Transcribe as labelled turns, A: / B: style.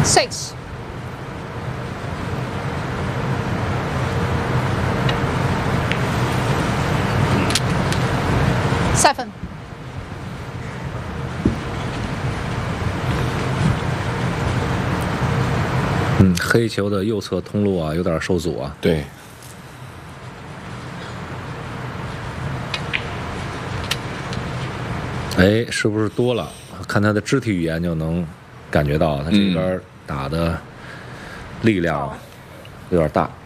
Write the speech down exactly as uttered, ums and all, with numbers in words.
A: Six. Seven.
B: 嗯，黑球的右侧通路啊，有点受阻啊。
C: 对。
B: 哎，是不是多了？看他的肢体语言就能感觉到，他这边打的力量有点大。